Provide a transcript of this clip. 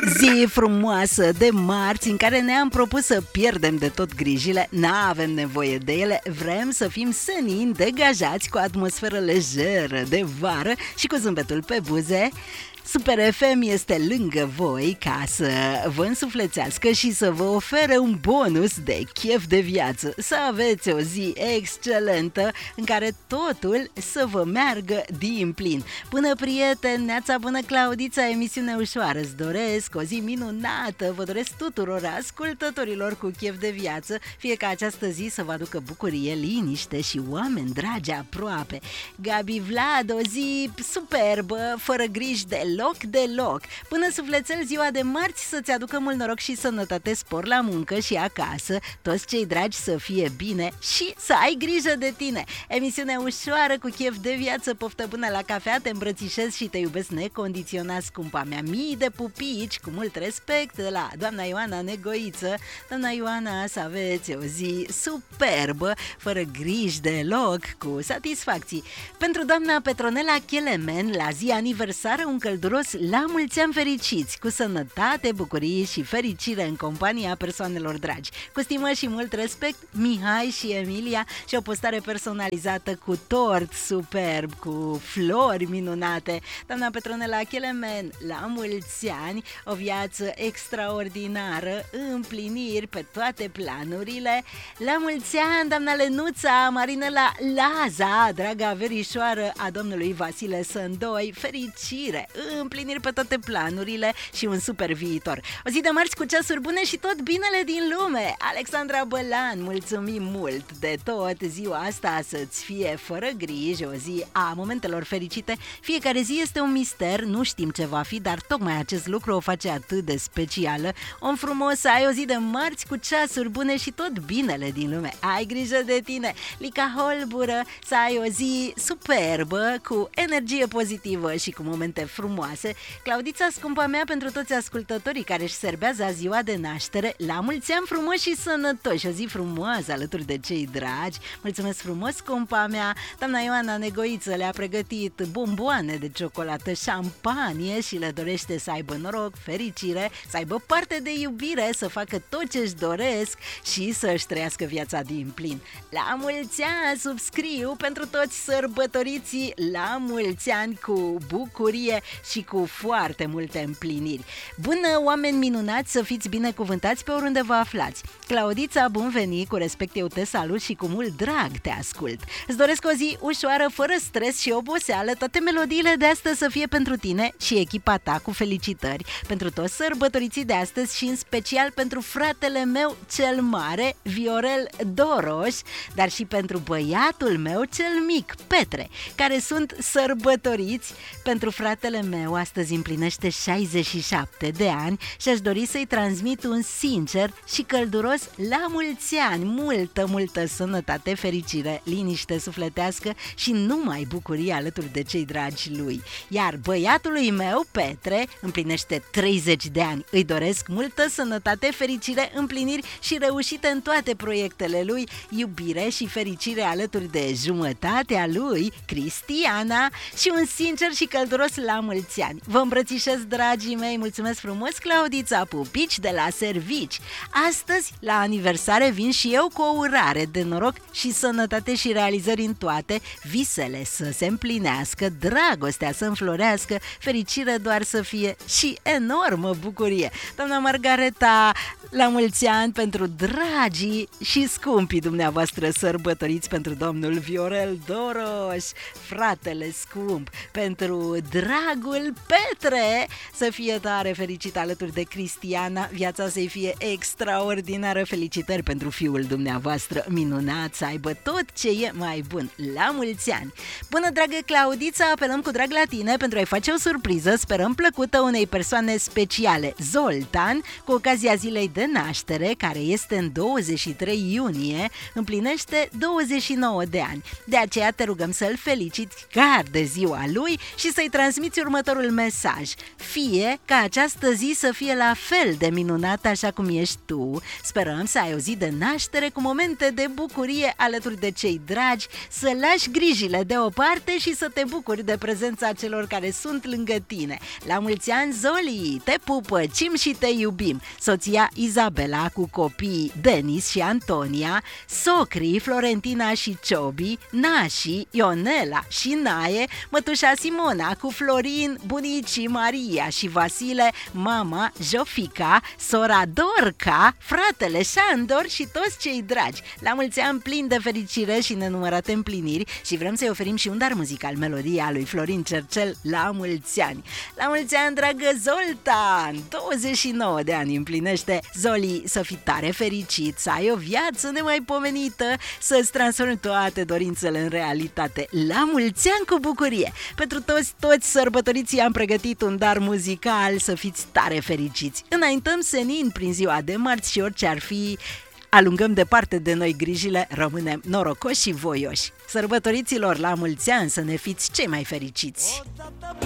Zi frumoasă de marți în care ne-am propus să pierdem de tot grijile, n-avem nevoie de ele, vrem să fim senini, degajați, cu atmosferă lejeră de vară și cu zâmbetul pe buze. Super FM este lângă voi ca să vă însuflețească și să vă ofere un bonus de chef de viață. Să aveți o zi excelentă în care totul să vă meargă din plin. Bună prieteni, neața bună Claudița, emisiune ușoară. Îți doresc o zi minunată, vă doresc tuturor ascultătorilor cu chef de viață, fie ca această zi să vă aducă bucurie, liniște și oameni dragi aproape. Gabi Vlad, o zi superbă, fără griji deloc. Până sufletel, ziua de marți să-ți aducă mult noroc și sănătate, spor la muncă și acasă, toți cei dragi să fie bine și să ai grijă de tine. Emisiune ușoară cu chef de viață, poftă bună la cafea, te îmbrățișez și te iubesc necondiționat, scumpa mea. Mii de pupici, cu mult respect, de la doamna Ioana Negoiță. Doamna Ioana, să aveți o zi superbă, fără griji deloc, cu satisfacții. Pentru doamna Petronela Chelemen, la zi aniversară, un călduros la mulți ani fericiți, cu sănătate, bucurie și fericire în compania persoanelor dragi. Cu stimă și mult respect, Mihai și Emilia, și o postare personalizată cu tort superb, cu flori minunate. Doamna Petronela Chelemen, la mulți ani, o viață extraordinară, împliniri pe toate planurile. La mulți ani, doamna Lenuța Marinela Laza, draga verișoară a domnului Vasile Sândoi, fericire, împliniri pe toate planurile și un super viitor. O zi de marți cu ceasuri bune și tot binele din lume. Alexandra Bălan, mulțumim mult de tot. Ziua asta să-ți fie fără griji, o zi a momentelor fericite. Fiecare zi este un mister, nu știm ce va fi, dar tocmai acest lucru o face atât de specială. Om frumos, să ai o zi de marți cu ceasuri bune și tot binele din lume. Ai grijă de tine. Lica Holbură, să ai o zi superbă, cu energie pozitivă și cu momente frumoase. Claudița, scumpa mea, pentru toți ascultătorii care își serbează ziua de naștere, la mulți ani frumoși și sănătoși, o zi frumoasă alături de cei dragi. Mulțumesc frumos, scumpa mea. Doamna Ioana Negoiță le-a pregătit bomboane de ciocolată, șampanie și le dorește să aibă noroc, fericire, să aibă parte de iubire, să facă tot ce-și doresc și să-și trăiască viața din plin. La mulți ani, subscriu pentru toți sărbătoriții, la mulți ani cu bucurie și cu foarte multe împliniri. Bună, oameni minunați, să fiți binecuvântați pe oriunde vă aflați. Claudița, bun venit, cu respect eu te salut și cu mult drag te ascult. Îți doresc o zi ușoară, fără stres și oboseală, toate melodiile de astăzi să fie pentru tine și echipa ta, cu felicitări pentru toți sărbătoriții de astăzi și în special pentru fratele meu cel mare, Viorel Doroș, dar și pentru băiatul meu cel mic, Petre, care sunt sărbătoriți. Pentru fratele meu astăzi împlinește 67 de ani și aș dori să-i transmit un sincer și călduros la mulți ani, multă sănătate, fericire, liniște sufletească și numai bucurie alături de cei dragi lui. Iar băiatului meu, Petre, împlinește 30 de ani. Îi doresc multă sănătate, fericire, împliniri și reușite în toate proiectele lui, iubire și fericire alături de jumătatea lui, Cristiana, și un sincer și călduros la mulți ani. Vă îmbrățișez, dragii mei, mulțumesc frumos, Claudița, pupici de la servici. Astăzi, la aniversare, vin și eu cu o urare de noroc și sănătate și realizări în toate, visele să se împlinească, dragostea să înflorească, fericire doar să fie și enormă bucurie. Doamna Margareta, la mulți ani pentru dragii și scumpii dumneavoastră sărbătoriți, pentru domnul Viorel Doroș, fratele scump, pentru dragul Petre, să fie tare fericit alături de Cristiana, viața să-i fie extraordinară, felicitări pentru fiul dumneavoastră minunat, să aibă tot ce e mai bun. La mulți ani! Bună, dragă Claudița, apelăm cu drag la tine pentru a-i face o surpriză, sperăm plăcută, unei persoane speciale, Zoltan, cu ocazia zilei de naștere, care este în 23 iunie, împlinește 29 de ani. De aceea te rugăm să-l feliciți chiar de ziua lui și să-i transmiți următoarea următorul mesaj: fie ca această zi să fie la fel de minunată așa cum ești tu. Sperăm să ai o zi de naștere cu momente de bucurie alături de cei dragi, să lași grijile deoparte și să te bucuri de prezența celor care sunt lângă tine. La mulți ani, Zoli! Te pupăcim și te iubim! Soția Izabela cu copiii Denis și Antonia, socrii Florentina și Ciobi, nașii Ionela și Nae, mătușa Simona cu Florin, bunicii Maria și Vasile, mama Jofica, sora Dorca, fratele Șandor și toți cei dragi. La mulți ani plini de fericire și nenumărate împliniri și vrem să-i oferim și un dar muzical, melodia lui Florin Cercel, La mulți ani! La mulți ani, dragă Zoltan! 29 de ani împlinește. Zoli, să fii tare fericit, să ai o viață nemaipomenită, să-ți transformi toate dorințele în realitate. La mulți ani cu bucurie! Pentru toți sărbătoriții am pregătit un dar muzical, să fiți tare fericiți. Înaintăm senin prin ziua de marți și orice ar fi, alungăm departe de noi grijile, rămânem norocoși și voioși. Sărbătoriților, la mulți ani, să ne fiți cei mai fericiți!